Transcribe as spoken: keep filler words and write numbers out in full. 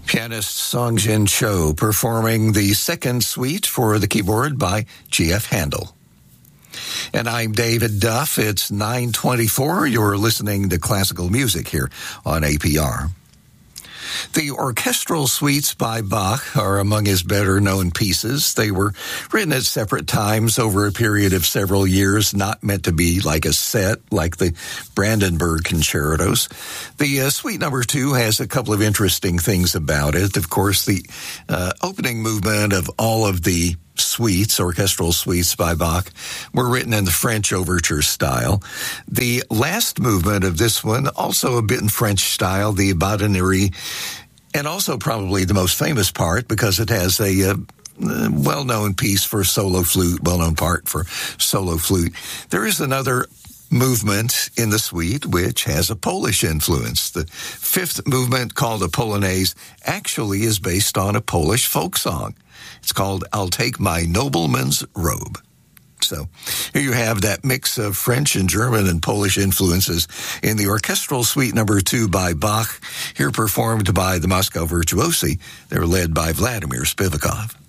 Pianist Songjin Cho performing the second suite for the keyboard by G F Handel. And I'm David Duff. It's nine twenty-four. You're listening to classical music here on A P R. The orchestral suites by Bach are among his better-known pieces. They were written at separate times over a period of several years, not meant to be like a set, like the Brandenburg concertos. The uh, suite number two has a couple of interesting things about it. Of course, the uh, opening movement of all of the suites, orchestral suites by Bach, were written in the French overture style. The last movement of this one, also a bit in French style, the Badinnerie, and also probably the most famous part because it has a uh, well-known piece for solo flute, well-known part for solo flute. There is another movement in the suite which has a Polish influence. The fifth movement, called a Polonaise, actually is based on a Polish folk song. It's called I'll Take My Nobleman's Robe. So here you have that mix of French and German and Polish influences in the orchestral suite number two by Bach, here performed by the Moscow Virtuosi. They're led by Vladimir Spivakov.